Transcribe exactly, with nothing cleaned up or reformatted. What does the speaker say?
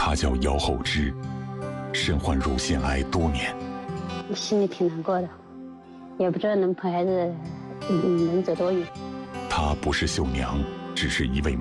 她叫姚厚芝，身患乳腺癌多年。 心里挺难过的，也不知道能陪孩子能走多远。 她不是绣娘，只是一位